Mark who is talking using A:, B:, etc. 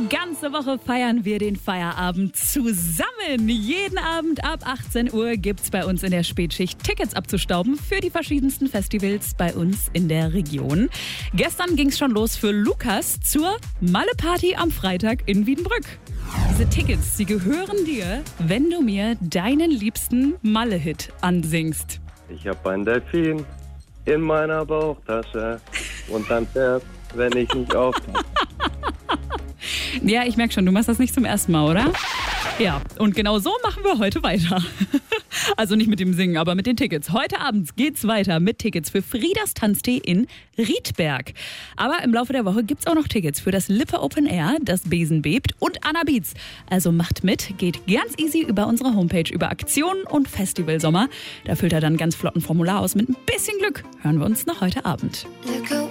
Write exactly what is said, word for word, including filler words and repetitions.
A: Die ganze Woche feiern wir den Feierabend zusammen. Jeden Abend ab achtzehn Uhr gibt's bei uns in der Spätschicht Tickets abzustauben für die verschiedensten Festivals bei uns in der Region. Gestern ging's schon los für Lukas zur Malle-Party am Freitag in Wiedenbrück. Diese Tickets, sie gehören dir, wenn du mir deinen liebsten Malle-Hit ansingst.
B: Ich hab einen Delfin in meiner Bauchtasche und dann fährt, wenn ich nicht aufpasse.
A: Ja, ich merke schon, du machst das nicht zum ersten Mal, oder? Ja, und genau so machen wir heute weiter. Also nicht mit dem Singen, aber mit den Tickets. Heute Abend geht's weiter mit Tickets für Friedas Tanztee in Riedberg. Aber im Laufe der Woche gibt's auch noch Tickets für das Lippe Open Air, das Besen bebt und Anna Beats. Also macht mit, geht ganz easy über unsere Homepage über Aktionen und Festivalsommer. Da füllt er dann ganz flotten Formular aus. Mit ein bisschen Glück hören wir uns noch heute Abend.